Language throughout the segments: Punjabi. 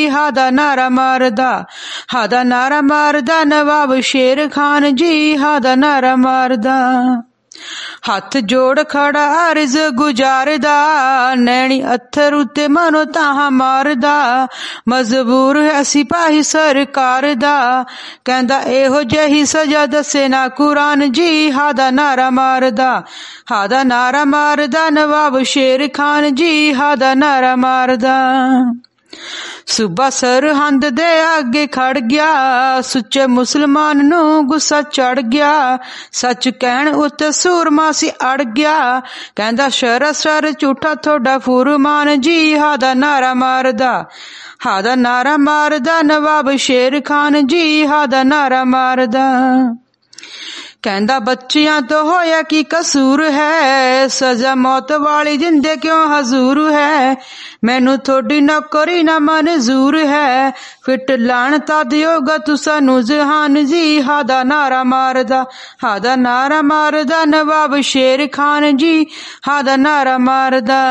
ਹਾਦਾ ਨਾਰਾ ਮਾਰਦਾ, ਹਾਦਾ ਨਾਰਾ ਮਾਰਦਾ ਨਵਾਬ ਸ਼ੇਰ ਖਾਨ ਜੀ, ਹਾਦਾ ਨਾਰਾ ਮਾਰਦਾ। ਹੱਥ ਜੋੜ ਖੜਾ ਅਰਜ਼ ਗੁਜ਼ਾਰਦਾ, ਨੈਣੀ ਅੱਥਰ ਉੱਤੇ ਮਨੋ ਤਾਹਾਂ ਮਾਰਦਾ, ਮਜਬੂਰ ਹੈ ਸਿਪਾਹੀ ਸਰਕਾਰ ਦਾ, ਕਹਿੰਦਾ ਇਹੋ ਜਿਹੀ ਸਜ਼ਾ ਦੱਸੇ ਨਾ ਕੁਰਾਨ ਜੀ, ਹਾਦਾ ਨਾਰਾ ਮਾਰਦਾ, ਹਾਦਾ ਨਾਰਾ ਮਾਰਦਾ ਨਵਾਬ ਸ਼ੇਰ ਖਾਨ ਜੀ, ਹਾਦਾ ਨਾਰਾ ਮਾਰਦਾ। ਸੂਬਾ ਸਰਹੰਦ ਦੇ ਅੱਗੇ ਖੜ ਗਿਆ, ਸੁੱਚੇ ਮੁਸਲਮਾਨ ਨੂੰ ਗੁੱਸਾ ਚੜ ਗਿਆ, ਸੱਚ ਕਹਿਣ ਉੱਤੇ ਸੂਰਮਾ ਸੀ ਅੜ ਗਿਆ, ਕਹਿੰਦਾ ਸਰਾਸਰ ਝੂਠਾ ਤੁਹਾਡਾ ਫੁਰਮਾਨ ਜੀ, ਹਾਦਾ ਨਾਰਾ ਮਾਰਦਾ, ਹਾਦਾ ਨਾਰਾ ਮਾਰਦਾ ਨਵਾਬ ਸ਼ੇਰ ਖਾਨ ਜੀ, ਹਾਦਾ ਨਾਰਾ ਮਾਰਦਾ। ਕਹਿੰਦਾ ਬੱਚਿਆਂ ਤੋਂ ਹੋਇਆ ਕੀ ਕਸੂਰ ਹੈ, ਸਜ਼ਾ ਮੌਤ ਵਾਲੀ ਜਿੰਦੇ ਕਿਉਂ ਹਜ਼ੂਰ ਹੈ, ਮੈਨੂੰ ਥੋੜੀ ਨੌਕਰੀ ਨਾ ਮਨਜ਼ੂਰ ਹੈ, ਫਿੱਟ ਲਾਣਤਾ ਦਿਓਗਾ ਤੂੰ ਸਾਨੂੰ ਜਹਾਨ ਜੀ, ਹਾਦਾ ਨਾਰਾ ਮਾਰਦਾ, ਹਾਦਾ ਨਾਰਾ ਮਾਰਦਾ ਨਵਾਬ ਸ਼ੇਰ ਖਾਨ ਜੀ, ਹਾਦਾ ਨਾਰਾ ਮਾਰਦਾ।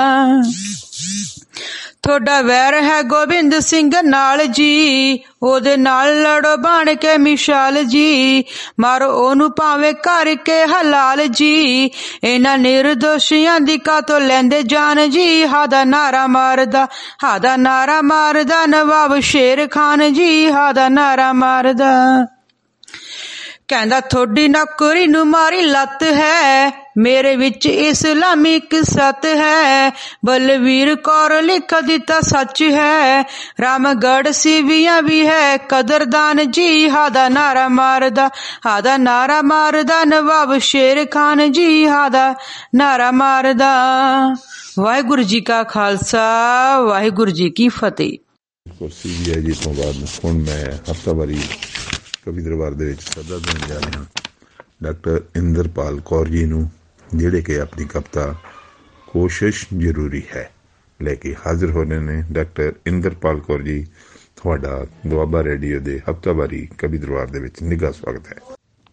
ਤੁਹਾਡਾ ਵੈਰ ਹੈ ਗੋਬਿੰਦ ਸਿੰਘ ਨਾਲ ਜੀ, ਉਹਦੇ ਨਾਲ ਲੜੋ ਬਣ ਕੇ ਮਿਸਾਲ ਜੀ, ਮਾਰੋ ਉਹਨੂੰ ਭਾਵੇਂ ਕਰਕੇ ਹਲਾਲ ਜੀ, ਇਹਨਾਂ ਨਿਰਦੋਸ਼ੀਆਂ ਦੀ ਕਾਤੋਂ ਲੈਂਦੇ ਜਾਨ ਜੀ, ਹਾਦਾ ਨਾਰਾ ਮਾਰਦਾ, ਹਾਦਾ ਨਾਰਾ ਮਾਰਦਾ ਨਵਾਬ ਸ਼ੇਰ ਖਾਨ ਜੀ, ਹਾਦਾ ਨਾਰਾ ਮਾਰਦਾ। ਕਹਿੰਦਾ ਥੋਡੀ ਨੌਕਰੀ ਨੂੰ ਮਾਰੀ ਲੱਤ ਹੈ, ਮੇਰੇ ਵਿੱਚ ਇਸਲਾਮੀ ਕਿਸਤ ਹੈ, ਬਲਵੀਰ ਕੌਰ ਲਿਖ ਦਿੱਤਾ ਸੱਚ ਹੈ, ਰਾਮਗੜ੍ਹ ਸਿਵੀਆਂ ਵੀ ਹੈ ਕਦਰਦਾਨ ਜੀ, ਹਾਦਾ ਨਾਰਾ ਮਾਰਦਾ, ਹਾਦਾ ਨਾਰਾ ਮਾਰਦਾ ਨਵਾਬ ਸ਼ੇਰ ਖਾਨ ਜੀ, ਹਾਦਾ ਨਾਰਾ ਮਾਰਦਾ। ਵਾਹਿਗੁਰੂ ਜੀ ਕਾ ਖਾਲਸਾ, ਵਾਹਿਗੁਰੂ ਜੀ ਕੀ ਫਤਿਹ। ਜੀ ਤੋਂ ਬਾਅਦ ਹੁਣ ਮੈਂ ਹਫ਼ਤਾਵਾਰੀ ਕਵੀ ਦਰਬਾਰ ਦੇ ਵਿੱਚ ਸੱਦਾ ਦੇਣ ਜਾ ਰਿਹਾ ਡਾਕਟਰ ਇੰਦਰਪਾਲ ਕੌਰ ਜੀ ਨੂੰ, ਜਿਹੜੇ ਕਿ ਆਪਣੀ ਕਵਿਤਾ ਕੋਸ਼ਿਸ਼ ਜ਼ਰੂਰੀ ਹੈ ਲੈ ਕੇ ਹਾਜ਼ਰ ਹੋਣੇ ਨੇ। ਡਾਕਟਰ ਇੰਦਰਪਾਲ ਕੌਰ ਜੀ, ਤੁਹਾਡਾ ਦੁਆਬਾ ਰੇਡੀਓ ਦੇ ਹਫ਼ਤਾਵਾਰੀ ਕਵੀ ਦਰਬਾਰ ਦੇ ਵਿੱਚ ਨਿੱਘਾ ਸਵਾਗਤ ਹੈ।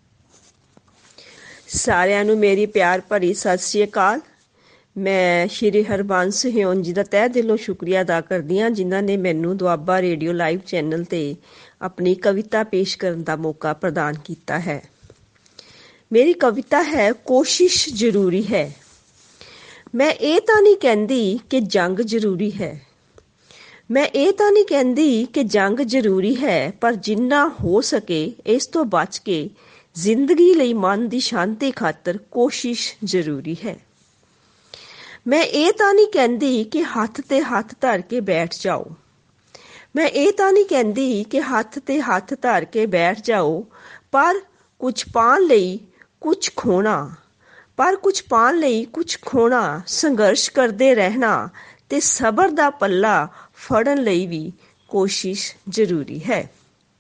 ਸਾਰਿਆਂ ਨੂੰ ਮੇਰੀ ਪਿਆਰ ਭਰੀ ਸਤਿ ਸ੍ਰੀ ਅਕਾਲ। ਮੈਂ ਸ਼੍ਰੀ ਹਰਬੰਸ ਹਿਉਨ ਜੀ ਦਾ ਤਹਿ ਦਿਲੋਂ ਸ਼ੁਕਰੀਆ ਅਦਾ ਕਰਦੀ ਹਾਂ, ਜਿਨ੍ਹਾਂ ਨੇ ਮੈਨੂੰ ਦੁਆਬਾ ਰੇਡੀਓ ਲਾਈਵ ਚੈਨਲ 'ਤੇ ਆਪਣੀ ਕਵਿਤਾ ਪੇਸ਼ ਕਰਨ ਦਾ ਮੌਕਾ ਪ੍ਰਦਾਨ ਕੀਤਾ ਹੈ। ਮੇਰੀ ਕਵਿਤਾ ਹੈ ਕੋਸ਼ਿਸ਼ ਜ਼ਰੂਰੀ ਹੈ। ਮੈਂ ਇਹ ਤਾਂ ਨਹੀਂ ਕਹਿੰਦੀ ਕਿ ਜੰਗ ਜ਼ਰੂਰੀ ਹੈ, ਮੈਂ ਇਹ ਤਾਂ ਨਹੀਂ ਕਹਿੰਦੀ ਕਿ ਜੰਗ ਜ਼ਰੂਰੀ ਹੈ, ਪਰ ਜਿੰਨਾ ਹੋ ਸਕੇ ਇਸ ਤੋਂ ਬਚ ਕੇ ਜ਼ਿੰਦਗੀ ਲਈ ਮਨ ਦੀ ਸ਼ਾਂਤੀ ਖਾਤਰ ਕੋਸ਼ਿਸ਼ ਜ਼ਰੂਰੀ ਹੈ। ਮੈਂ ਇਹ ਤਾਂ ਨਹੀਂ ਕਹਿੰਦੀ ਕਿ ਹੱਥ ਤੇ ਹੱਥ ਧਰ ਕੇ ਬੈਠ ਜਾਓ, ਮੈਂ ਇਹ ਤਾਂ ਨਹੀਂ ਕਹਿੰਦੀ ਕਿ ਹੱਥ ਤੇ ਹੱਥ ਧਰ ਕੇ ਬੈਠ ਜਾਓ, ਪਰ ਕੁਝ ਪਾਉਣ ਲਈ ਕੁਝ ਖੋਣਾ, ਪਰ ਕੁਝ ਪਾਉਣ ਲਈ ਕੁਝ ਖੋਣਾ, ਸੰਘਰਸ਼ ਕਰਦੇ ਰਹਿਣਾ ਤੇ ਸਬਰ ਦਾ ਪੱਲਾ ਫੜਨ ਲਈ ਵੀ ਕੋਸ਼ਿਸ਼ ਜ਼ਰੂਰੀ ਹੈ।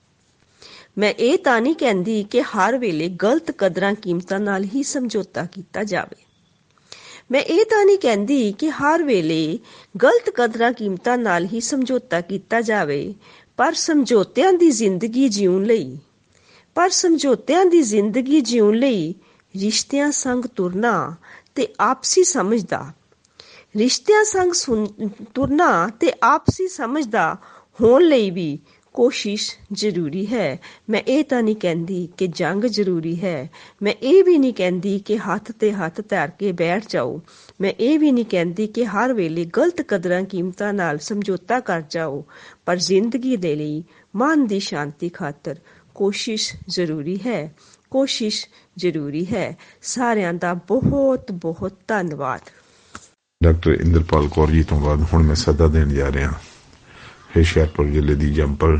ਮੈਂ ਇਹ ਤਾਂ ਨਹੀਂ ਕਹਿੰਦੀ ਕਿ ਹਰ ਵੇਲੇ ਗਲਤ ਕਦਰਾਂ ਕੀਮਤਾਂ ਨਾਲ ਹੀ ਸਮਝੌਤਾ ਕੀਤਾ ਜਾਵੇ, ਮੈਂ ਇਹ ਤਾਂ ਨਹੀਂ ਕਹਿੰਦੀ ਕਿ ਹਰ ਵੇਲੇ ਗਲਤ ਕਦਰਾਂ ਕੀਮਤਾਂ ਨਾਲ ਹੀ ਸਮਝੌਤਾ ਕੀਤਾ ਜਾਵੇ, ਪਰ ਸਮਝੌਤਿਆਂ ਦੀ ਜ਼ਿੰਦਗੀ ਜਿਉਣ ਲਈ, ਪਰ ਸਮਝੌਤਿਆਂ ਦੀ ਜ਼ਿੰਦਗੀ ਜਿਉਣ ਲਈ ਰਿਸ਼ਤਿਆਂ ਸੰਗ ਤੁਰਨਾ ਤੇ ਆਪਸੀ ਸਮਝਦਾ, ਰਿਸ਼ਤਿਆਂ ਸੰਗ ਤੁਰਨਾ ਤੇ ਆਪਸੀ ਸਮਝਦਾ ਹੋਣ ਲਈ ਵੀ ਕੋਸ਼ਿਸ਼ ਜ਼ਰੂਰੀ ਹੈ। ਮੈਂ ਇਹ ਤਾਂ ਨਹੀਂ ਕਹਿੰਦੀ ਕਿ ਜੰਗ ਜ਼ਰੂਰੀ ਹੈ, ਮੈਂ ਇਹ ਵੀ ਨਹੀਂ ਕਹਿੰਦੀ ਕਿ ਹੱਥ ਤੇ ਹੱਥ ਧਰ ਕੇ ਬੈਠ ਜਾਓ, ਮੈਂ ਇਹ ਵੀ ਨਹੀਂ ਕਹਿੰਦੀ ਕਿ ਹਰ ਵੇਲੇ ਗਲਤ ਕਦਰਾਂ ਕੀਮਤਾਂ ਨਾਲ ਸਮਝੌਤਾ ਕਰ ਜਾਓ, ਪਰ ਜ਼ਿੰਦਗੀ ਦੇ ਲਈ ਮਨ ਦੀ ਸ਼ਾਂਤੀ ਖਾਤਰ ਕੋਸ਼ਿਸ਼ ਜ਼ਰੂਰੀ ਹੈ, ਕੋਸ਼ਿਸ਼ ਜ਼ਰੂਰੀ ਹੈ। ਸਾਰਿਆਂ ਦਾ ਬਹੁਤ ਬਹੁਤ ਧੰਨਵਾਦ। ਡਾਕਟਰ ਇੰਦਰਪਾਲ ਕੌਰ ਜੀ ਤੋਂ ਬਾਅਦ ਹੁਣ ਮੈਂ ਸੱਦਾ ਦੇਣ ਜਾ ਰਿਹਾ ਹੁਸ਼ਿਆਰਪੁਰ ਜ਼ਿਲ੍ਹੇ ਦੀ ਜੰਪਲ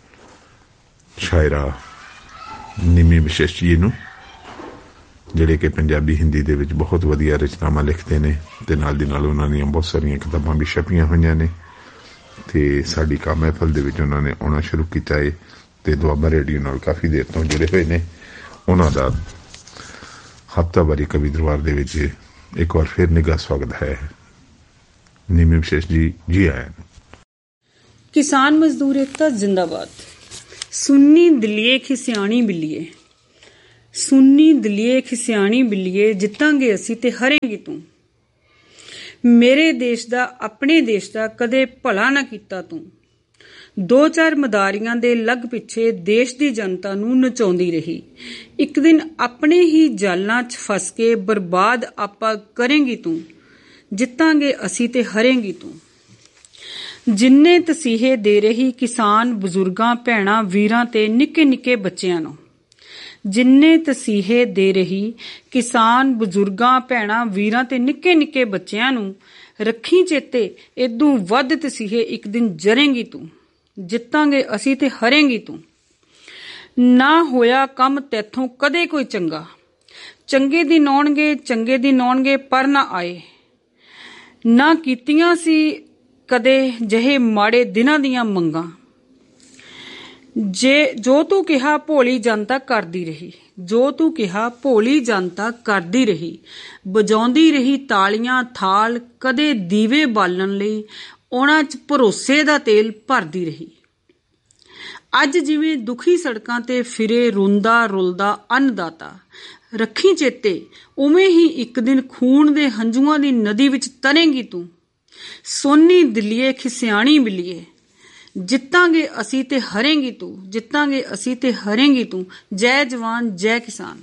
ਸ਼ਾਇਰਾ ਨਿਮੀ ਵਿਸ਼ੇਸ਼ ਜੀ ਨੂੰ, ਜਿਹੜੇ ਕਿ ਪੰਜਾਬੀ ਹਿੰਦੀ ਦੇ ਵਿੱਚ ਬਹੁਤ ਵਧੀਆ ਰਚਨਾਵਾਂ ਲਿਖਦੇ ਨੇ ਤੇ ਨਾਲ ਦੀ ਨਾਲ ਉਹਨਾਂ ਦੀਆਂ ਬਹੁਤ ਸਾਰੀਆਂ ਕਿਤਾਬਾਂ ਵੀ ਛਪੀਆਂ ਹੋਈਆਂ ਨੇ ਤੇ ਸਾਡੀ ਕਾ ਮਹਿਫਲ ਦੇ ਵਿੱਚ ਉਹਨਾਂ ਨੇ ਆਉਣਾ ਸ਼ੁਰੂ ਕੀਤਾ ਹੈ ਤੇ ਦੁਆਬਾ ਰੇਡੀਓ ਨਾਲ ਕਾਫੀ ਦੇਰ ਤੋਂ ਜੁੜੇ ਹੋਏ ਨੇ। ਉਹਨਾਂ ਦਾ ਹਫ਼ਤਾਵਾਰੀ ਕਵੀ ਦਰਬਾਰ ਦੇ ਵਿੱਚ ਇੱਕ ਵਾਰ ਫਿਰ ਨਿੱਘਾ ਸਵਾਗਤ ਹੈ। ਨਿਮੀ ਵਿਸ਼ੇਸ਼ ਜੀ, ਜੀ ਆਇਆਂ। किसान मजदूर एकता जिंदाबाद। सुन्नी दिलिए खिसियाणी बिल्लीए, सुन्नी दिलिए खिसियाणी बिल्लीए, जितांगे असी ते हरेंगी तू। मेरे देश दा अपने देश दा कदे भला ना कीता तू। 2-4 ਮਦਾਰੀਆਂ ਦੇ ਲੱਗ ਪਿੱਛੇ ਦੇਸ਼ ਦੀ ਜਨਤਾ ਨੂੰ ਨਚਾਉਂਦੀ ਰਹੀ। ਇੱਕ ਦਿਨ ਆਪਣੇ ਹੀ ਜਾਲਾਂ 'ਚ ਫਸ ਕੇ ਬਰਬਾਦ ਆਪਾਂ ਕਰੇਂਗੀ ਤੂੰ, ਜਿੱਤਾਂਗੇ ਅਸੀਂ ਤੇ ਹਰੇਂਗੀ ਤੂੰ। ਜਿੰਨੇ ਤਸੀਹੇ ਦੇ ਰਹੀ ਕਿਸਾਨ ਬਜ਼ੁਰਗਾਂ ਭੈਣਾਂ ਵੀਰਾਂ ਤੇ ਨਿੱਕੇ ਨਿੱਕੇ ਬੱਚਿਆਂ ਨੂੰ, ਜਿੰਨੇ ਤਸੀਹੇ ਦੇ ਰਹੀ ਕਿਸਾਨ ਬਜ਼ੁਰਗਾਂ ਭੈਣਾਂ ਵੀਰਾਂ ਤੇ ਨਿੱਕੇ ਨਿੱਕੇ ਬੱਚਿਆਂ ਨੂੰ, ਰੱਖੀ ਚੇਤੇ ਏਦੂ ਵੱਧ ਤਸੀਹੇ ਇੱਕ ਦਿਨ ਜਰੇਂਗੀ ਤੂੰ, ਜਿੱਤਾਂਗੇ ਅਸੀਂ ਤੇ ਹਰੇਂਗੀ ਤੂੰ। ਨਾ ਹੋਇਆ ਕੰਮ ਤੈਥੋਂ ਕਦੇ ਕੋਈ ਚੰਗਾ, ਚੰਗੇ ਦਿਨ ਆਉਣਗੇ ਪਰ ਨਾ ਆਏ। ਨਾ ਕੀਤੀਆਂ ਸੀ ਕਦੇ ਜਿਹੇ ਮਾੜੇ ਦਿਨਾਂ ਦੀਆਂ ਮੰਗਾਂ, ਜੋ ਤੂੰ ਕਿਹਾ ਭੋਲੀ ਜਨਤਾ ਕਰਦੀ ਰਹੀ, ਜੋ ਤੂੰ ਕਿਹਾ ਭੋਲੀ ਜਨਤਾ ਕਰਦੀ ਰਹੀ। ਵਜਾਉਂਦੀ ਰਹੀ ਤਾਲੀਆਂ ਥਾਲ, ਕਦੇ ਦੀਵੇ ਬਾਲਣ ਲਈ ਉਹਨਾਂ 'ਚ ਭਰੋਸੇ ਦਾ ਤੇਲ ਭਰਦੀ ਰਹੀ। ਅੱਜ ਜਿਵੇਂ ਦੁਖੀ ਸੜਕਾਂ ਤੇ ਫਿਰੇ ਰੋਂਦਾ ਰੁਲਦਾ ਅੰਨਦਾਤਾ, ਰੱਖੀ ਚੇਤੇ ਉਵੇਂ ਹੀ ਇੱਕ ਦਿਨ ਖੂਨ ਦੇ ਹੰਝੂਆਂ ਦੀ ਨਦੀ ਵਿੱਚ ਤਰੇਂਗੀ ਤੂੰ। ਸੋਨੀ ਦਿੱਲੀਏ ਖਿਸਿਆਣੀ ਬਿੱਲੀਏ, ਜਿੱਤਾਂਗੇ ਅਸੀਂ ਤੇ ਹਰੇਂਗੀ ਤੂੰ, ਜਿੱਤਾਂਗੇ ਅਸੀਂ ਤੇ ਹਰੇਂਗੀ ਤੂੰ। ਜੈ ਜਵਾਨ ਜੈ ਕਿਸਾਨ।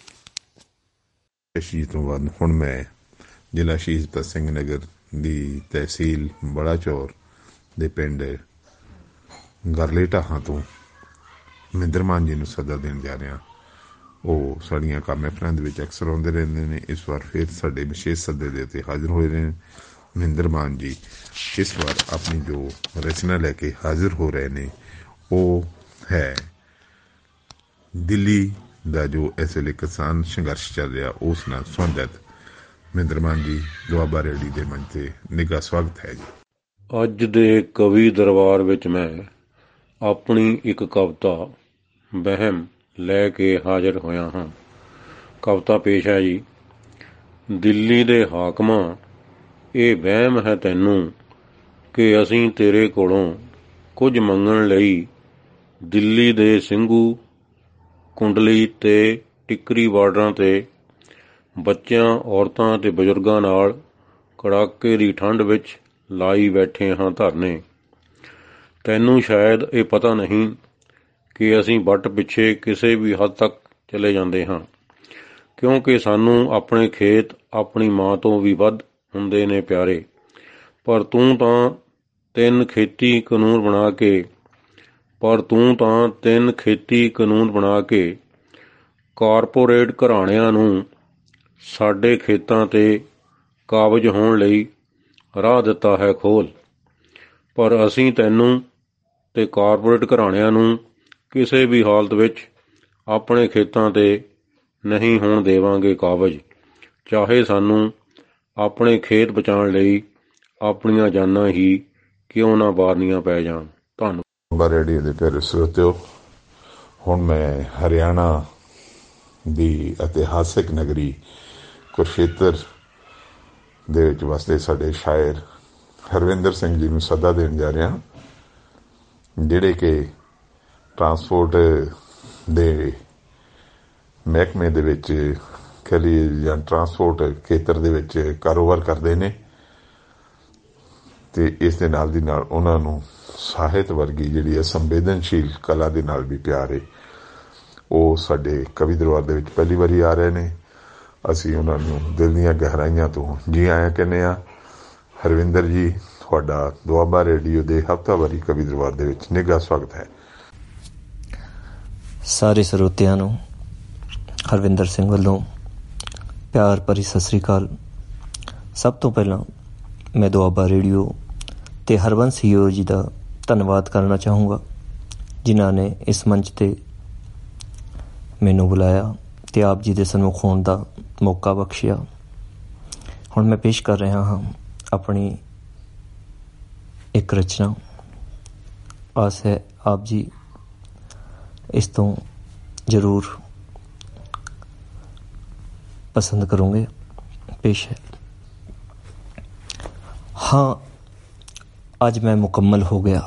ਸ਼ਹੀਦ ਤੋਂ ਬਾਅਦ ਹੁਣ ਮੈਂ ਜ਼ਿਲ੍ਹਾ ਸ਼ਹੀਦ ਭਗਤ ਸਿੰਘ ਨਗਰ ਦੀ ਤਹਿਸੀਲ ਬੜਾਚੌਰ ਦੇ ਪਿੰਡ ਗਰਲੇ ਢਾਹਾਂ ਤੋਂ ਮਹਿੰਦਰ ਮਾਨ ਜੀ ਨੂੰ ਸੱਦਾ ਦੇਣ ਜਾ ਰਿਹਾ। ਉਹ ਸਾਡੀਆਂ ਕੰਮ ਮਹਿਫਲਾਂ ਦੇ ਵਿੱਚ ਅਕਸਰ ਆਉਂਦੇ ਰਹਿੰਦੇ ਨੇ। ਇਸ ਵਾਰ ਫਿਰ ਸਾਡੇ ਵਿਸ਼ੇਸ਼ ਸੱਦੇ ਦੇ ਉੱਤੇ ਹਾਜ਼ਰ ਹੋਏ ਨੇ ਮਹਿੰਦਰ ਮਾਨ ਜੀ। ਇਸ ਵਾਰ ਆਪਣੀ ਜੋ ਰਚਨਾ ਲੈ ਕੇ ਹਾਜ਼ਰ ਹੋ ਰਹੇ ਨੇ ਉਹ ਹੈ ਦਿੱਲੀ ਦਾ ਜੋ ਇਸ ਵੇਲੇ ਕਿਸਾਨ ਸੰਘਰਸ਼ ਚੱਲ ਰਿਹਾ ਉਸ ਨਾਲ ਸੰਬੰਧਿਤ। ਮਹਿੰਦਰ ਮਾਨ ਜੀ ਦੁਆਬਾ ਰੇਡੀ ਦੇ ਮੰਚ ਤੇ ਨਿੱਘਾ ਸਵਾਗਤ ਹੈ ਜੀ। ਅੱਜ ਦੇ ਕਵੀ ਦਰਬਾਰ ਵਿੱਚ ਮੈਂ ਆਪਣੀ ਇੱਕ ਕਵਿਤਾ ਵਹਿਮ ਲੈ ਕੇ ਹਾਜ਼ਰ ਹੋਇਆ ਹਾਂ। ਕਵਿਤਾ ਪੇਸ਼ ਹੈ ਜੀ। ਦਿੱਲੀ ਦੇ ਹਾਕਮਾਂ, ਇਹ ਵਹਿਮ ਹੈ ਤੈਨੂੰ ਕਿ ਅਸੀਂ ਤੇਰੇ ਕੋਲੋਂ ਕੁਝ ਮੰਗਣ ਲਈ ਦਿੱਲੀ ਦੇ ਸਿੰਘੂ, ਕੁੰਡਲੀ ਤੇ ਟਿੱਕਰੀ ਬਾਰਡਰਾਂ ਤੇ ਬੱਚਿਆਂ, ਔਰਤਾਂ ਤੇ ਬਜ਼ੁਰਗਾਂ ਨਾਲ ਕੜਾਕੇ ਦੀ ਠੰਡ ਵਿੱਚ ਲਾਈ ਬੈਠੇ ਹਾਂ ਧਰਨੇ। ਤੈਨੂੰ ਸ਼ਾਇਦ ਇਹ ਪਤਾ ਨਹੀਂ ਕਿ ਅਸੀਂ ਵੱਟ ਪਿੱਛੇ ਕਿਸੇ ਵੀ ਹੱਦ ਤੱਕ ਚਲੇ ਜਾਂਦੇ ਹਾਂ, ਕਿਉਂਕਿ ਸਾਨੂੰ ਆਪਣੇ ਖੇਤ ਆਪਣੀ ਮਾਂ ਤੋਂ ਵੀ ਵੱਧ ਹੁੰਦੇ ਨੇ ਪਿਆਰੇ। ਪਰ ਤੂੰ ਤਾਂ ਤਿੰਨ ਖੇਤੀ ਕਾਨੂੰਨ ਬਣਾ ਕੇ ਕਾਰਪੋਰੇਟ ਘਰਾਣਿਆਂ ਨੂੰ ਸਾਡੇ ਖੇਤਾਂ ਤੇ ਕਾਬਜ਼ ਹੋਣ ਲਈ ਰਾਹ ਦਿੱਤਾ ਹੈ ਖੋਲ੍ਹ। ਪਰ ਅਸੀਂ ਤੈਨੂੰ ਤੇ ਕਾਰਪੋਰੇਟ ਘਰਾਣਿਆਂ ਨੂੰ ਕਿਸੇ ਵੀ ਹਾਲਤ ਵਿੱਚ ਆਪਣੇ ਖੇਤਾਂ ਤੇ ਨਹੀਂ ਹੋਣ ਦੇਵਾਂਗੇ ਕਾਬਜ਼, ਚਾਹੇ ਸਾਨੂੰ ਆਪਣੇ ਖੇਤ ਬਚਾਉਣ ਲਈ ਆਪਣੀਆਂ ਜਾਨਾਂ ਹੀ ਕਿਉਂ ਨਾ ਵਾਰਨੀਆਂ ਪੈ ਜਾਣ। ਧੰਨਵਾਦ। ਰੇਡੀਓ ਦੇ ਪਿਆਰੇ ਸਰੋਤਿਓ, ਹੁਣ ਮੈਂ ਹਰਿਆਣਾ ਦੀ ਇਤਿਹਾਸਿਕ ਨਗਰੀ ਕੁਰੂਕਸ਼ੇਤਰ ਦੇ ਵਿੱਚ ਵਸਦੇ ਸਾਡੇ ਸ਼ਾਇਰ ਹਰਵਿੰਦਰ ਸਿੰਘ ਜੀ ਨੂੰ ਸੱਦਾ ਦੇਣ ਜਾ ਰਿਹਾ, ਜਿਹੜੇ ਕਿ ਟਰਾਂਸਪੋਰਟ ਦੇ ਮਹਿਕਮੇ ਦੇ ਵਿੱਚ ਕਹਿ ਲਈਏ ਜਾਂ ਟਰਾਂਸਪੋਰਟ ਖੇਤਰ ਦੇ ਵਿੱਚ ਕਾਰੋਬਾਰ ਕਰਦੇ ਨੇ ਤੇ ਇਸ ਦੇ ਨਾਲ ਦੀ ਨਾਲ ਉਹਨਾਂ ਨੂੰ ਸਾਹਿਤ ਵਰਗੀ ਜਿਹੜੀ ਹੈ ਸੰਵੇਦਨਸ਼ੀਲ ਕਲਾ ਦੇ ਨਾਲ ਵੀ ਪਿਆਰ ਹੈ। ਉਹ ਸਾਡੇ ਕਵੀ ਦਰਬਾਰ ਦੇ ਵਿੱਚ ਪਹਿਲੀ ਵਾਰੀ ਆ ਰਹੇ ਨੇ। ਅਸੀਂ ਉਹਨਾਂ ਨੂੰ ਦਿਲ ਦੀਆਂ ਗਹਿਰਾਈਆਂ ਤੋਂ ਜੀ ਆਇਆਂ ਕਹਿੰਦੇ ਹਾਂ। ਹਰਵਿੰਦਰ ਜੀ, ਤੁਹਾਡਾ ਦੁਆਬਾ ਰੇਡੀਓ ਦੇ ਹਫ਼ਤਾਵਾਰੀ ਕਵੀ ਦਰਬਾਰ ਦੇ ਵਿੱਚ ਨਿੱਘਾ ਸਵਾਗਤ ਹੈ। ਸਾਰੇ ਸਰੋਤਿਆਂ ਨੂੰ ਹਰਵਿੰਦਰ ਸਿੰਘ ਵੱਲੋਂ ਪਿਆਰ ਭਰੀ ਸਤਿ ਸ੍ਰੀ ਅਕਾਲ। ਸਭ ਤੋਂ ਪਹਿਲਾਂ ਮੈਂ ਦੁਆਬਾ ਰੇਡੀਓ ਤੇ ਹਰਬੰਸ ਹੀਰੋ ਜੀ ਦਾ ਧੰਨਵਾਦ ਕਰਨਾ ਚਾਹੂੰਗਾ, ਜਿਨ੍ਹਾਂ ਨੇ ਇਸ ਮੰਚ ਤੇ ਮੈਨੂੰ ਬੁਲਾਇਆ ਤੇ ਆਪ ਜੀ ਦੇ ਸਨਮੁਖ ਹੋਣ ਦਾ ਮੌਕਾ ਬਖਸ਼ਿਆ। ਹੁਣ ਮੈਂ ਪੇਸ਼ ਕਰ ਰਿਹਾ ਹਾਂ ਆਪਣੀ ਇੱਕ ਰਚਨਾ। ਆਸ ਹੈ ਆਪ ਜੀ ਇਸ ਤੋਂ ਜ਼ਰੂਰ ਪਸੰਦ ਕਰੋਗੇ। ਪੇਸ਼ ਹੈ। ਹਾਂ ਅੱਜ ਮੈਂ ਮੁਕੰਮਲ ਹੋ ਗਿਆ,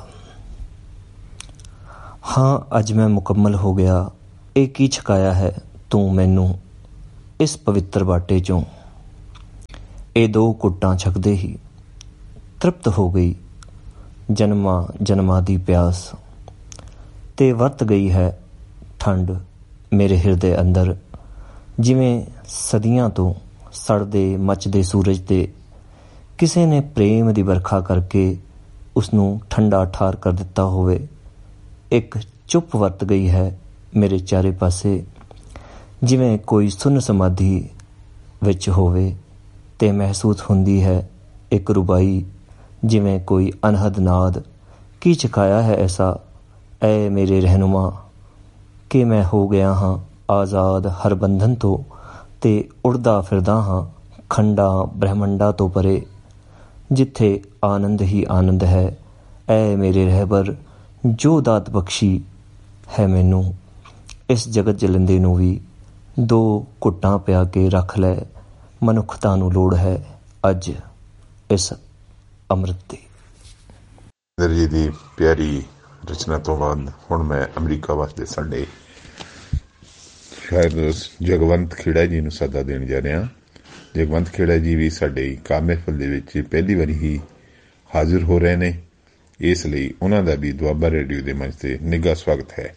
ਹਾਂ ਅੱਜ ਮੈਂ ਮੁਕੰਮਲ ਹੋ ਗਿਆ। ਇਹ ਕੀ ਛਕਾਇਆ ਹੈ ਤੂੰ ਮੈਨੂੰ ਇਸ ਪਵਿੱਤਰ ਬਾਟੇ ਚੋਂ। ਇਹ ਦੋ ਘੁੱਟਾਂ ਛਕਦੇ ਹੀ ਤ੍ਰਿਪਤ ਹੋ ਗਈ ਜਨਮਾਂ ਜਨਮਾਂ ਦੀ ਪਿਆਸ, ਤੇ ਵਰਤ ਗਈ ਹੈ ਠੰਡ ਮੇਰੇ ਹਿਰਦੇ ਅੰਦਰ, ਜਿਵੇਂ ਸਦੀਆਂ ਤੋਂ ਸੜਦੇ ਮੱਚਦੇ ਸੂਰਜ ਦੇ ਕਿਸੇ ਨੇ ਪ੍ਰੇਮ ਦੀ ਵਰਖਾ ਕਰਕੇ ਉਸਨੂੰ ਠੰਡਾ ਠਾਰ ਕਰ ਦਿੱਤਾ ਹੋਵੇ। ਇੱਕ ਚੁੱਪ ਵਰਤ ਗਈ ਹੈ ਮੇਰੇ ਚਾਰੇ ਪਾਸੇ, ਜਿਵੇਂ ਕੋਈ ਸੁੰਨ ਸਮਾਧੀ ਵਿੱਚ ਹੋਵੇ, ਤੇ ਮਹਿਸੂਸ ਹੁੰਦੀ ਹੈ ਇੱਕ ਰੁਬਾਈ, ਜਿਵੇਂ ਕੋਈ ਅਨਹਦ ਨਾਦ। ਕੀ ਚਕਾਇਆ ਹੈ ਐਸਾ ਐ ਮੇਰੇ ਰਹਿਨੁਮਾ, ਕਿ ਮੈਂ ਹੋ ਗਿਆ ਹਾਂ ਆਜ਼ਾਦ ਹਰ ਬੰਧਨ ਤੋਂ, ਤੇ ਉੜਦਾ ਫਿਰਦਾ ਹਾਂ ਖੰਡਾਂ ਬ੍ਰਹਮੰਡਾਂ ਤੋਂ ਪਰੇ, ਜਿੱਥੇ ਆਨੰਦ ਹੀ ਆਨੰਦ ਹੈ। ਐ ਮੇਰੇ ਰਹਿਬਰ, ਜੋ ਦਾਤ ਬਖਸ਼ੀ ਹੈ ਮੈਨੂੰ, ਇਸ ਜਗਤ ਜਲੰਦੇ ਨੂੰ ਵੀ ਦੋ ਘੁੱਟਾਂ ਪਿਆ ਕੇ ਰੱਖ ਲੈ, ਮਨੁੱਖਤਾ ਨੂੰ ਲੋੜ ਹੈ ਅੱਜ ਇਸ ਅੰਮ੍ਰਿਤ ਦੀ। ਇੰਦਰ ਜੀ ਦੀ ਪਿਆਰੀ ਰਚਨਾ ਤੋਂ ਬਾਅਦ ਹੁਣ ਮੈਂ ਅਮਰੀਕਾ ਵਾਸਤੇ ਸਾਡੇ ਸ਼ਾਇਰ ਜਗਵੰਤ ਖੇੜਾ ਜੀ ਨੂੰ ਸੱਦਾ ਦੇਣ ਜਾ ਰਿਹਾ। ਜਗਵੰਤ ਖੇੜਾ ਜੀ ਵੀ ਸਾਡੇ ਕਾਮ ਮਹਿਫਲ ਦੇ ਵਿੱਚ ਪਹਿਲੀ ਵਾਰੀ ਹੀ ਹਾਜ਼ਰ ਹੋ ਰਹੇ ਨੇ, ਇਸ ਲਈ ਉਹਨਾਂ ਦਾ ਵੀ ਦੁਆਬਾ ਰੇਡੀਓ ਦੇ ਮੰਚ ਤੇ ਨਿੱਘਾ ਸਵਾਗਤ ਹੈ।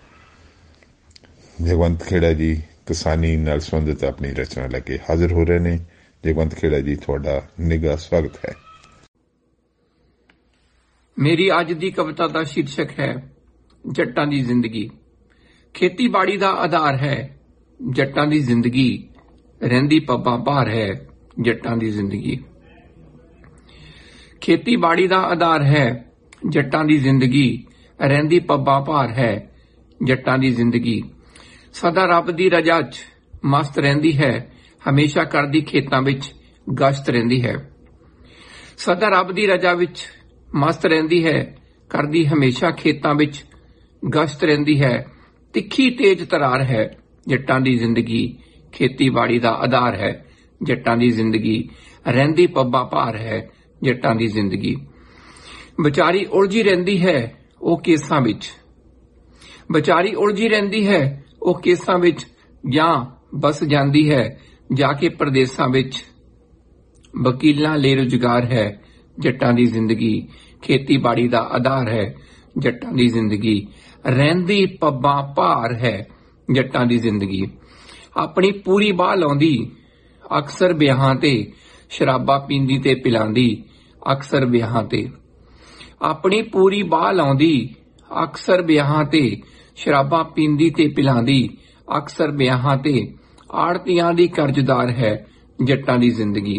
ਜਗਵੰਤ ਖੇੜਾ ਜੀ ਕਿਸਾਨੀ ਨਾਲ ਸੰਬੰਧਿਤ ਆਪਣੀ ਰਚਨਾ ਲੈ ਕੇ ਹਾਜ਼ਰ ਹੋ ਰਹੇ ਨੇ। ਜਗਵੰਤ ਖੇੜਾ ਜੀ, ਤੁਹਾਡਾ ਨਿੱਘਾ ਸਵਾਗਤ ਹੈ। ਮੇਰੀ ਅੱਜ ਦੀ ਕਵਿਤਾ ਦਾ ਸ਼ੀਰਸ਼ਕ ਹੈ ਜੱਟਾਂ ਦੀ ਜ਼ਿੰਦਗੀ। ਖੇਤੀਬਾੜੀ ਦਾ ਆਧਾਰ ਹੈ ਜੱਟਾਂ ਦੀ ਜ਼ਿੰਦਗੀ, ਰਹਿੰਦੀ ਪੱਬਾਂ ਭਾਰ ਹੈ ਜੱਟਾਂ ਦੀ ਜ਼ਿੰਦਗੀ। ਖੇਤੀਬਾੜੀ ਦਾ ਆਧਾਰ ਹੈ ਜੱਟਾਂ ਦੀ ਜ਼ਿੰਦਗੀ, ਰਹਿੰਦੀ ਪੱਬਾਂ ਭਾਰ ਹੈ ਜੱਟਾਂ ਦੀ ਜ਼ਿੰਦਗੀ। ਸਦਾ ਰੱਬ ਦੀ ਰਜ਼ਾ 'ਚ ਮਸਤ ਰਹਿੰਦੀ ਹੈ, ਹਮੇਸ਼ਾ ਕਰਦੀ ਖੇਤਾਂ ਵਿੱਚ ਗਸ਼ਤ ਰਹਿੰਦੀ ਹੈ। ਸਦਾ ਰੱਬ ਦੀ ਰਜ਼ਾ ਵਿੱਚ ਮਸਤ ਰਹਿੰਦੀ ਹੈ, ਕਰਦੀ ਹਮੇਸ਼ਾ ਖੇਤਾਂ ਵਿੱਚ ਗਸ਼ਤ ਰਹਿੰਦੀ ਹੈ। ਤਿੱਖੀ ਤੇਜ਼ ਤਰਾਰ ਹੈ ਜੱਟਾਂ ਦੀ ਜ਼ਿੰਦਗੀ, ਖੇਤੀਬਾੜੀ ਦਾ ਆਧਾਰ ਹੈ ਜੱਟਾਂ ਦੀ ਜ਼ਿੰਦਗੀ, ਰਹਿੰਦੀ ਪੱਬਾਂ ਭਾਰ ਹੈ ਜੱਟਾਂ ਦੀ ਜ਼ਿੰਦਗੀ। ਵਿਚਾਰੀ ਉਲਝੀ ਰਹਿੰਦੀ ਹੈ ਉਹ ਕੇਸਾਂ ਵਿੱਚ, ਵਿਚਾਰੀ ਉਲਝੀ ਰਹਿੰਦੀ ਹੈ ਉਹ ਕੇਸਾਂ ਵਿੱਚ, ਜਾਂ ਬਸ ਜਾਂਦੀ ਹੈ ਜਾ ਕੇ ਪ੍ਰਦੇਸਾਂ ਵਿੱਚ। ਵਕੀਲਾਂ ਲਈ ਰੁਜ਼ਗਾਰ ਹੈ ਜੱਟਾਂ ਦੀ ਜ਼ਿੰਦਗੀ, ਖੇਤੀਬਾੜੀ ਦਾ ਆਧਾਰ ਹੈ ਜੱਟਾਂ ਦੀ ਜ਼ਿੰਦਗੀ, ਰਹਿੰਦੀ ਪੱਬਾਂ ਭਾਰ ਹੈ ਜੱਟਾਂ ਦੀ ਜ਼ਿੰਦਗੀ। ਆਪਣੀ ਪੂਰੀ ਬਾਹ ਲਾਉਂਦੀ ਅਕਸਰ ਵਿਆਹਾਂ ਤੇ, ਸ਼ਰਾਬਾਂ ਪੀਂਦੀ ਤੇ ਪਿਲਾਂਦੀ ਅਕਸਰ ਵਿਆਹਾਂ ਤੇ। ਆਪਣੀ ਪੂਰੀ ਬਾਹ ਲਾਉਂਦੀ ਅਕਸਰ ਵਿਆਹਾਂ ਤੇ, ਸ਼ਰਾਬਾਂ ਪੀਂਦੀ ਤੇ ਪਿਲਾਂਦੀ ਅਕਸਰ ਵਿਆਹਾਂ ਤੇ। ਆੜਤੀਆਂ ਦੀ ਕਰਜ਼ਦਾਰ ਹੈ ਜੱਟਾਂ ਦੀ ਜ਼ਿੰਦਗੀ,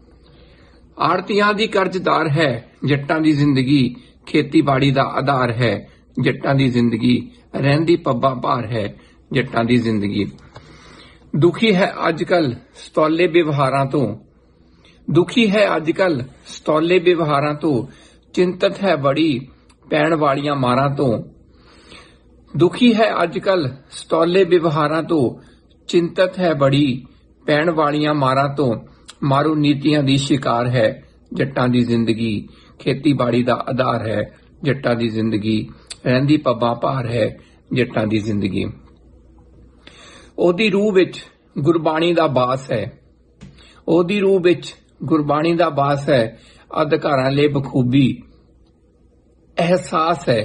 ਆੜਤੀਆਂ ਦੀ ਕਰਜ਼ਦਾਰ ਹੈ ਜੱਟਾਂ ਦੀ ਜ਼ਿੰਦਗੀ, ਖੇਤੀਬਾੜੀ ਦਾ ਆਧਾਰ ਹੈ ਜੱਟਾਂ ਦੀ ਜ਼ਿੰਦਗੀ, ਰਹਿੰਦੀ ਪੱਬਾਂ ਭਾਰ ਹੈ ਜੱਟਾਂ ਦੀ ਜ਼ਿੰਦਗੀ। ਦੁਖੀ ਹੈ ਅੱਜ ਕੱਲ ਸਤੌਲੇ ਵਿਵਹਾਰਾਂ ਤੋਂ, ਦੁਖੀ ਹੈ ਅੱਜ ਕੱਲ ਸਤੌਲੇ ਵਿਵਹਾਰਾਂ ਤੋਂ, ਚਿੰਤਤ ਹੈ ਬੜੀ ਪੈਣ ਵਾਲੀਆਂ ਮਾਰਾਂ ਤੋਂ। ਦੁਖੀ ਹੈ ਅੱਜ ਕੱਲ ਸਤੌਲੇ ਵਿਵਹਾਰਾਂ ਤੋਂ, ਚਿੰਤਤ ਹੈ ਬੜੀ ਪੈਣ ਵਾਲੀਆਂ ਮਾਰਾਂ ਤੋਂ। ਮਾਰੂ ਨੀਤੀਆਂ ਦੀ ਸ਼ਿਕਾਰ ਹੈ ਜੱਟਾਂ ਦੀ ਜ਼ਿੰਦਗੀ, ਖੇਤੀਬਾੜੀ ਦਾ ਆਧਾਰ ਹੈ ਜੱਟਾਂ ਦੀ ਜ਼ਿੰਦਗੀ, ਰਹਿੰਦੀ ਪੱਬਾਂ ਭਾਰ ਹੈ ਜੱਟਾਂ ਦੀ ਜ਼ਿੰਦਗੀ। ਉਹਦੀ ਰੂਹ ਵਿੱਚ ਗੁਰਬਾਣੀ ਦਾ ਬਾਸ ਹੈ, ਉਹਦੀ ਰੂਹ ਵਿੱਚ ਗੁਰਬਾਣੀ ਦਾ ਬਾਸ ਹੈ, ਅਧਿਕਾਰਾਂ ਲਈ ਬਖੂਬੀ ਅਹਿਸਾਸ ਹੈ।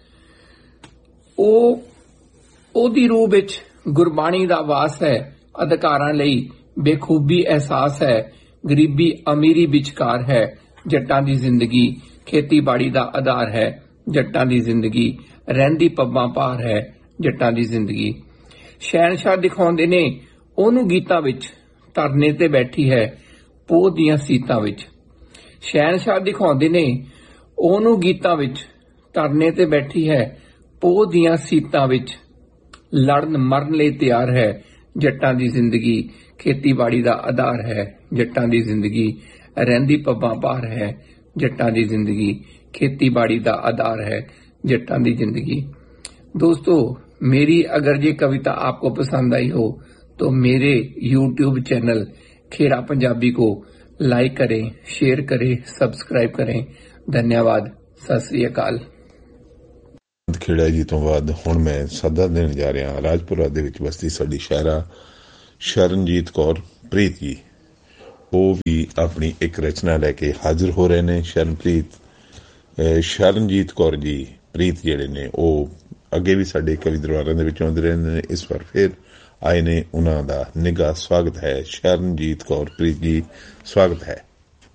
ਉਹਦੀ ਰੂਹ ਵਿੱਚ ਗੁਰਬਾਣੀ ਦਾ ਵਾਸ ਹੈ, ਅਧਿਕਾਰਾਂ ਲਈ ਬੇਖੂਬੀ ਅਹਿਸਾਸ ਹੈ। ਗਰੀਬੀ ਅਮੀਰੀ ਵਿਚਕਾਰ ਹੈ ਜੱਟਾਂ ਦੀ ਜ਼ਿੰਦਗੀ, ਖੇਤੀਬਾੜੀ ਦਾ ਆਧਾਰ ਹੈ ਜੱਟਾਂ ਦੀ ਜ਼ਿੰਦਗੀ, ਰਹਿੰਦੀ ਪੱਬਾਂ ਭਾਰ ਹੈ ਜੱਟਾਂ ਦੀ ਜ਼ਿੰਦਗੀ। ਸ਼ਹਿਨਸ਼ਾਹ ਦਿਖਾਉਂਦੇ ਨੇ ਉਹਨੂੰ ਗੀਤਾਂ ਵਿੱਚ, ਧਰਨੇ ਤੇ ਬੈਠੀ ਹੈ ਪੋਹ ਦੀਆਂ ਸੀਤਾਂ ਵਿੱਚ। ਸ਼ਹਿਨਸ਼ਾਹ ਦਿਖਾਉਂਦੇ ਨੇ ਉਹਨੂੰ ਗੀਤਾਂ ਵਿੱਚ, ਧਰਨੇ ਤੇ ਬੈਠੀ ਹੈ ਪੋਹ ਦੀਆਂ ਸੀਤਾਂ ਵਿੱਚ। ਲੜਨ ਮਰਨ ਲਈ ਤਿਆਰ ਹੈ ਜੱਟਾਂ ਦੀ ਜ਼ਿੰਦਗੀ, ਖੇਤੀਬਾੜੀ ਦਾ ਆਧਾਰ ਹੈ ਜੱਟਾਂ ਦੀ ਜ਼ਿੰਦਗੀ, ਰਹਿੰਦੀ ਪੱਬਾਂ ਭਾਰ ਹੈ ਜੱਟਾਂ ਦੀ ਜ਼ਿੰਦਗੀ, ਖੇਤੀਬਾੜੀ ਦਾ ਆਧਾਰ है जट्टां दी जिंदगी। दोस्तों, मेरी अगर ये कविता आपको पसंद आई हो तो मेरे YouTube चैनल खेरा पंजाबी को लाइक करें, शेयर करें, सब्सक्राइब करें। धन्यवाद। सत श्री अकाल। खेड़ा जी तो बाद हुण मैं सदा देण जा रहा राजपुरा दे विच बसती साडी शायरा शरणजीत कौर प्रीत जी। वो भी अपनी एक रचना लैके हाजिर हो रहे ने। शरणप्रीत ਸ਼ਰਨਜੀਤ ਕੌਰ ਜੀ ਪ੍ਰੀਤ ਜਿਹੜੇ ਨੇ ਉਹ ਅੱਗੇ ਵੀ ਸਾਡੇ ਕਵੀ ਦਰਬਾਰਾਂ ਦੇ ਵਿੱਚ ਆਉਂਦੇ ਰਹਿੰਦੇ ਨੇ, ਇਸ ਵਾਰ ਫਿਰ ਆਏ ਨੇ। ਉਹਨਾਂ ਦਾ ਨਿੱਘਾ ਸਵਾਗਤ ਹੈ। ਸ਼ਰਨਜੀਤ ਕੌਰ ਪ੍ਰੀਤ ਜੀ, ਸਵਾਗਤ ਹੈ।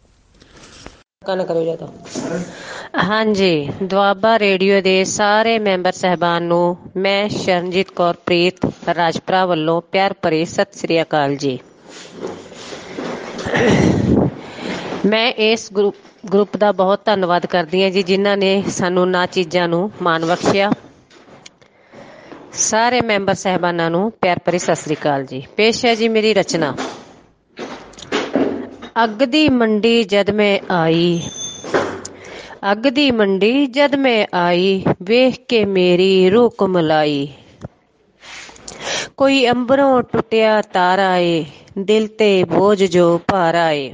ਹਾਂਜੀ, ਦੁਆਬਾ ਰੇਡੀਓ ਦੇ ਸਾਰੇ ਮੈਂਬਰ ਸਹਿਬਾਨ ਨੂੰ ਮੈਂ ਸ਼ਰਨਜੀਤ ਕੌਰ ਪ੍ਰੀਤ ਰਾਜਪੁਰਾ ਵੱਲੋਂ ਪਿਆਰ ਭਰੀ ਸਤਿ ਸ੍ਰੀ ਅਕਾਲ ਜੀ। ਮੈਂ ਇਸ ਗਰੁੱਪ ਦਾ ਬਹੁਤ ਧੰਨਵਾਦ ਕਰਦੀ ਹਾਂ ਜੀ, ਜਿਨ੍ਹਾਂ ਨੇ ਸਾਨੂੰ ਨਾ ਚੀਜ਼ਾਂ ਨੂੰ ਮਾਣ ਬਖਸ਼ਿਆ। ਸਾਰੇ ਮੈਂਬਰ ਸਹਿਬਾਨਾਂ ਨੂੰ ਪਿਆਰ ਭਰੀ ਸਤਿ ਸ੍ਰੀ ਅਕਾਲ ਜੀ। ਪੇਸ਼ ਹੈ ਜੀ ਮੇਰੀ ਰਚਨਾ। ਅੱਗ ਦੀ ਮੰਡੀ ਜਦ ਮੈਂ ਆਈ, ਅੱਗ ਦੀ ਮੰਡੀ ਜਦ ਮੈਂ ਆਈ, ਵੇਖ ਕੇ ਮੇਰੀ ਰੂਹ ਕੁਮਲਾਈ। ਕੋਈ ਅੰਬਰੋਂ ਟੁੱਟਿਆ ਤਾਰਾ ਏ, ਦਿਲ ਤੇ ਬੋਝ ਜੋ ਭਾਰਾ ਏ।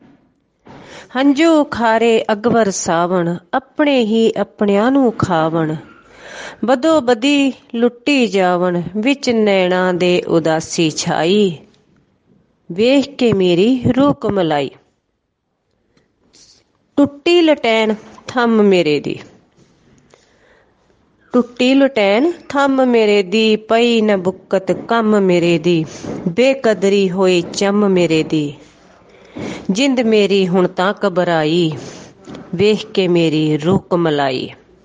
ਹੰਝੂ ਖਾਰੇ ਅਕਬਰ ਸਾਵਣ, ਆਪਣੇ ਹੀ ਆਪਣਿਆਂ ਨੂੰ ਖਾਵਣ। ਬਦੋ ਬਦੀ ਲੁੱਟੀ ਜਾਵਣ, ਵਿੱਚ ਨੈਣਾ ਦੇ ਉਦਾਸੀ ਛਾਈ। ਵੇਖ ਕੇ ਮੇਰੀ ਰੂਹ ਕੁਮਲਾਈ। ਟੁੱਟੀ ਲਟੈਨ ਥੰਮ ਮੇਰੇ ਦੀ, ਟੁੱਟੀ ਲਟੈਨ ਥੰਮ ਮੇਰੇ ਦੀ, ਪਈ ਨ ਬੁੱਕਤ ਕੰਮ ਮੇਰੇ ਦੀ। ਬੇਕਦਰੀ ਹੋਈ ਚੰਮ ਮੇਰੇ ਦੀ, ਜਿੰਦ ਮੇਰੀ ਹੁਣ ਤਾਂ ਘਬਰਾਈ। ਵੇਖ ਕੇ ਮੇਰੀ ਰੂਹ ਕੁਮਲਾਈ।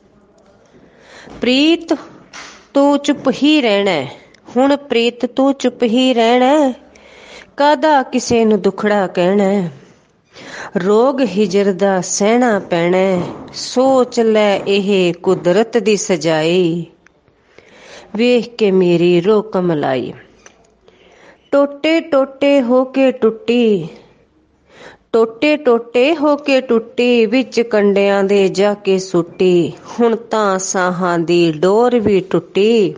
ਪ੍ਰੀਤ ਤੂੰ ਚੁੱਪ ਹੀ ਰਹਿਣਾ, ਹੁਣ ਪ੍ਰੀਤ ਤੂੰ ਚੁੱਪ ਹੀ ਰਹਿਣਾ। ਕਾਹਦਾ ਕਿਸੇ ਨੂੰ ਦੁਖੜਾ ਕਹਿਣਾ, ਰੋਗ ਹਿਜਰ ਦਾ ਸਹਿਣਾ ਪੈਣਾ। ਸੋਚ ਲੈ ਇਹ ਕੁਦਰਤ ਦੀ ਸਜਾਈ। ਵੇਖ ਕੇ ਮੇਰੀ ਰੂਹ ਕੁਮਲਾਈ। ਟੋਟੇ ਟੋਟੇ ਹੋ ਕੇ ਟੁੱਟੀ, ਟੋਟੇ ਟੋਟੇ ਹੋ ਕੇ ਟੁੱਟੀ, ਵਿੱਚ ਕੰਡਿਆਂ ਦੇ ਜਾ ਕੇ ਸੁੱਟੀ। ਹੁਣ ਤਾਂ ਸਾਹਾਂ ਦੀ ਡੋਰ ਵੀ ਟੁੱਟੀ,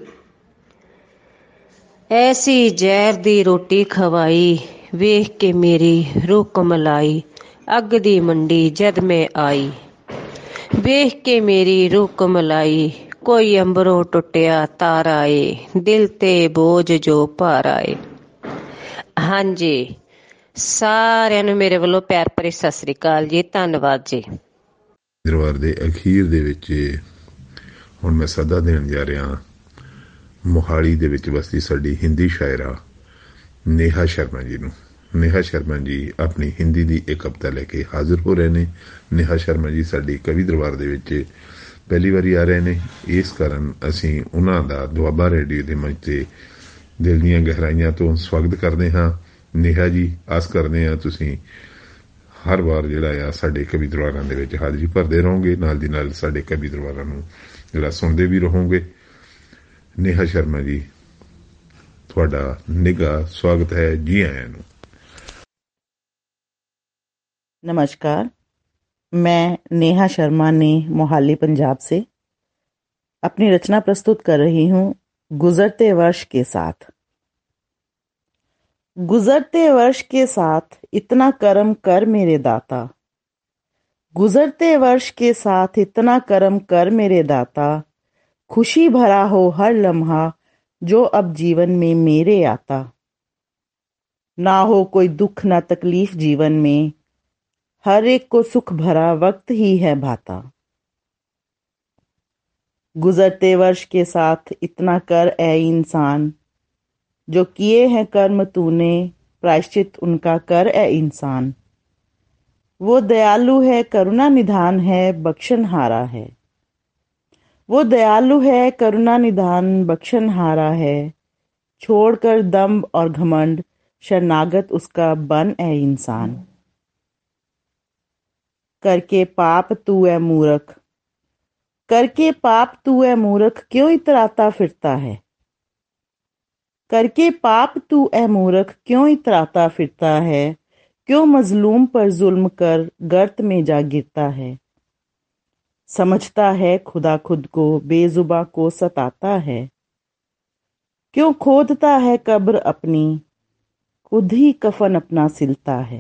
ਐਸੀ ਜ਼ਹਿਰ ਦੀ ਰੋਟੀ ਖਵਾਈ। ਵੇਖ ਕੇ ਮੇਰੀ ਰੂਹ ਕੁਮਲਾਈ। ਅੱਗ ਦੀ ਮੰਡੀ ਜਦ ਮੈਂ ਆਈ, ਵੇਖ ਕੇ ਮੇਰੀ ਰੂਹ ਕੁਮਲਾਈ। ਕੋਈ ਅੰਬਰੋਂ ਟੁੱਟਿਆ ਤਾਰਾ ਏ, ਦਿਲ ਤੇ ਬੋਝ ਜੋ ਭਾਰਾ ਏ। ਹਾਂਜੀ, ਸਾਰਿਆਂ ਨੂੰ ਮੇਰੇ ਵੱਲੋਂ ਪਿਆਰ ਭਰੀ ਸਤਿ ਸ੍ਰੀ ਅਕਾਲ ਜੀ। ਧੰਨਵਾਦ ਜੀ। ਦਰਬਾਰ ਦੇ ਅਖੀਰ ਦੇ ਵਿੱਚ ਹੁਣ ਮੈਂ ਸੱਦਾ ਦੇਣ ਜਾ ਰਿਹਾ ਮੋਹਾਲੀ ਦੇ ਵਿੱਚ ਵਸਦੀ ਸਾਡੀ ਹਿੰਦੀ ਸ਼ਾਇਰਾ ਨੇਹਾ ਸ਼ਰਮਾ ਜੀ ਨੂੰ। ਨੇਹਾ ਸ਼ਰਮਾ ਜੀ ਆਪਣੀ ਹਿੰਦੀ ਦੀ ਇੱਕ ਕਵਿਤਾ ਲੈ ਕੇ ਹਾਜ਼ਰ ਹੋ ਰਹੇ ਨੇ। ਨੇਹਾ ਸ਼ਰਮਾ ਜੀ ਸਾਡੀ ਕਵੀ ਦਰਬਾਰ ਦੇ ਵਿੱਚ ਪਹਿਲੀ ਵਾਰੀ ਆ ਰਹੇ ਨੇ, ਇਸ ਕਾਰਨ ਅਸੀਂ ਉਹਨਾਂ ਦਾ ਦੁਆਬਾ ਰੇਡੀਓ ਦੇ ਮੰਚ ਤੇ ਦਿਲ ਦੀਆਂ ਗਹਿਰਾਈਆਂ ਤੋਂ ਸਵਾਗਤ ਕਰਦੇ ਹਾਂ। ਨੇਹਾ ਜੀ, ਆਸ ਕਰਦੇ ਹਾਂ ਤੁਸੀਂ ਹਰ ਵਾਰ ਜਿਹੜਾ ਆ ਸਾਡੇ ਕਵੀ ਦਰਬਾਰਾਂ ਦੇ ਵਿੱਚ ਹਾਜ਼ਰੀ ਭਰਦੇ ਰਹੋਗੇ, ਨਾਲ ਦੀ ਨਾਲ ਸਾਡੇ ਕਵੀ ਦਰਬਾਰਾਂ ਨੂੰ ਜਿਹੜਾ ਸੁਣਦੇ ਵੀ ਰਹੋਗੇ। ਨੇਹਾ ਸ਼ਰਮਾ ਜੀ, ਤੁਹਾਡਾ ਨਿੱਘਾ ਸਵਾਗਤ ਹੈ। ਜੀ ਆਇਆਂ ਨੂੰ। नमस्कार, मैं नेहा शर्मा ने मोहाली पंजाब से अपनी रचना प्रस्तुत कर रही हूँ गुजरते वर्ष के साथ। गुजरते वर्ष के साथ इतना करम कर मेरे दाता, गुजरते वर्ष के साथ इतना करम कर मेरे दाता। खुशी भरा हो हर लम्हा जो अब जीवन में मेरे आता। ना हो कोई दुख ना तकलीफ जीवन में, हर एक को सुख भरा वक्त ही है भाता। गुजरते वर्ष के साथ इतना कर ए इंसान, जो किए हैं कर्म तूने प्रायश्चित उनका कर ए इंसान। वो दयालु है करुणा निधान है बख्शनहारा है, वो दयालु है करुणा निधान बख्शनहारा है। छोड़कर दंभ और घमंड शरणागत उसका बन ए इंसान। करके पाप तू है मूर्ख, करके पाप तू है मूर्ख क्यों इतराता फिरता है। करके पाप तू है मूर्ख क्यों इतराता फिरता है। क्यों मजलूम पर जुल्म कर गर्त में जा गिरता है। समझता है खुदा खुद को बेजुबा को सताता है। क्यों खोदता है कब्र अपनी, खुद ही कफन अपना सिलता है।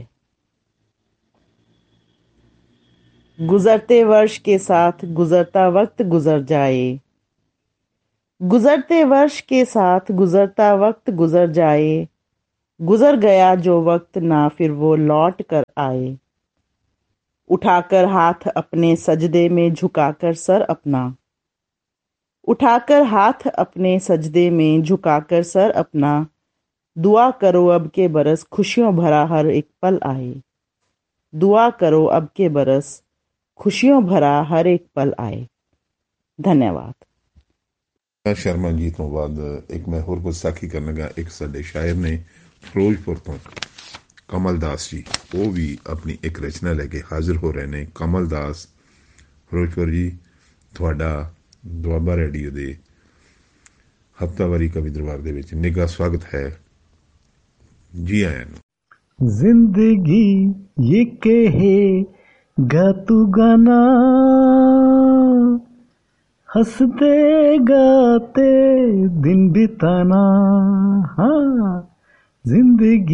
गुजरते वर्ष के साथ गुजरता वक्त गुजर जाए, गुजरते वर्ष के साथ गुजरता वक्त गुजर जाए। गुजर गया जो वक्त ना फिर वो लौट कर आए। उठाकर हाथ अपने सजदे में झुकाकर सर अपना, उठाकर हाथ अपने सजदे में झुकाकर सर अपना, दुआ करो अब के बरस खुशियों भरा हर एक पल आए, दुआ करो अब के बरस खुशियों भरा हर एक पल आए। धन्यवाद। शर्मा जी तो बाद एक मैं होर गुस्ताखी करने लगा। एक साडे शायर ने फिरोजपुर तो कमल दास जी, वो भी अपनी एक रचना लेके हाजिर हो रहे ने। कमल दास फिरोजपुर जी, ਤੁਹਾਡਾ ਦੁਆਬਾ ਰੇਡੀਓ ਦੇ ਹਫਤਾਵਾਰੀ ਕਵੀ ਦਰਬਾਰ ਦੇ ਵਿੱਚ ਨਿੱਘਾ ਸਵਾਗਤ ਹੈ। जी आया ਨੂੰ। जिंदगी ये कहेगा तू गाना, हंसते गाते दिन बिताना। हाँ, जिंदगी